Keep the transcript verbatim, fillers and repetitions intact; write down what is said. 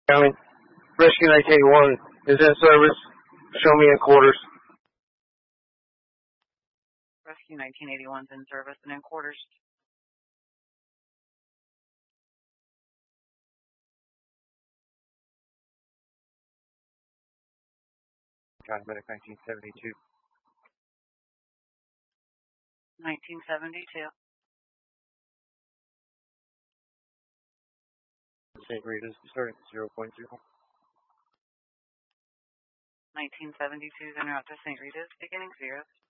County. Rescue nineteen eighty-one is in service. Show me in quarters. Rescue nineteen eighty-one is in service and in quarters. County Medic nineteen seventy-two. nineteen seventy-two. Saint Rita's starting zero point zero. nineteen seventy-two is en route to Saint Rita's, beginning zero.